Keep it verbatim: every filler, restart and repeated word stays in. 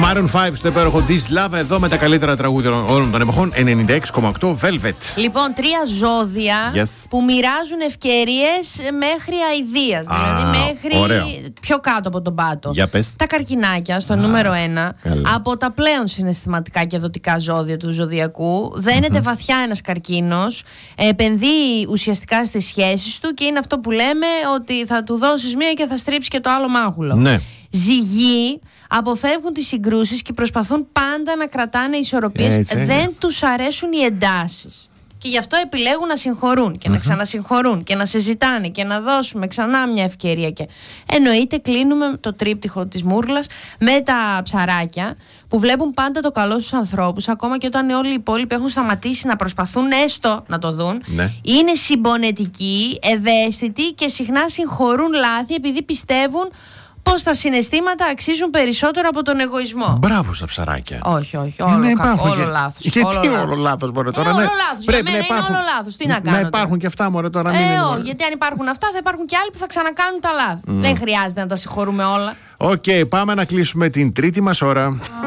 Maroon φάιβ στο υπέροχο This Love, εδώ με τα καλύτερα τραγούδια όλων των εποχών. ενενήντα έξι κόμμα οκτώ Velvet. Λοιπόν, τρία ζώδια yes. που μοιράζουν ευκαιρίες μέχρι αηδίας. Ah, δηλαδή μέχρι ωραίο. πιο κάτω από τον πάτο. Για πες. Τα καρκινάκια στο ah, νούμερο ένα. Καλά. Από τα πλέον συναισθηματικά και δοτικά ζώδια του ζωδιακού. Δένεται mm-hmm. βαθιά ένας καρκίνος. Επενδύει ουσιαστικά στις σχέσεις του και είναι αυτό που λέμε ότι θα του δώσεις μία και θα στρίψει και το άλλο μάγουλο. Ναι. Ζυγοί αποφεύγουν τις συγκρούσεις και προσπαθούν πάντα να κρατάνε ισορροπίες. Έτσι, δεν τους αρέσουν οι εντάσεις. Και γι' αυτό επιλέγουν να συγχωρούν και mm-hmm. να ξανασυγχωρούν και να συζητάνε και να δώσουμε ξανά μια ευκαιρία. Και εννοείται κλείνουμε το τρίπτυχο της Μούρλας με τα ψαράκια που βλέπουν πάντα το καλό στους ανθρώπους, ακόμα και όταν όλοι οι υπόλοιποι έχουν σταματήσει να προσπαθούν έστω να το δουν. Ναι. Είναι συμπονετικοί, ευαίσθητοι και συχνά συγχωρούν λάθη επειδή πιστεύουν πως τα συναισθήματα αξίζουν περισσότερο από τον εγωισμό. Μπράβο στα ψαράκια. Όχι, όχι. Όλο, ναι, κα... όλο και... λάθος. Γιατί όλο, όλο λάθος μπορεί τώρα. Ε, ναι. όλο λάθος. Πρέπει Για μένα να υπάρχουν... είναι όλο λάθος. Τι να κάνω. Να υπάρχουν και αυτά μωρέ τώρα. Ε, μην είναι όχι, γιατί αν υπάρχουν αυτά θα υπάρχουν και άλλοι που θα ξανακάνουν τα λάθη. Mm. Δεν χρειάζεται να τα συγχωρούμε όλα. Οκ, okay, πάμε να κλείσουμε την τρίτη μας ώρα.